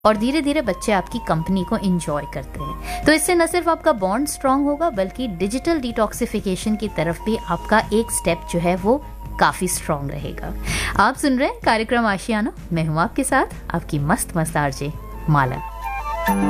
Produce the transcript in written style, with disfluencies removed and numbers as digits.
और धीरे धीरे बच्चे आपकी कंपनी को एंजॉय करते हैं। तो इससे न सिर्फ आपका बॉन्ड स्ट्रांग होगा, बल्कि डिजिटल डिटॉक्सिफिकेशन की तरफ भी आपका एक स्टेप जो है वो काफी स्ट्रांग रहेगा। आप सुन रहे हैं कार्यक्रम आशियाना, मैं हूं आपके साथ आपकी मस्त मस्त आरजे माला।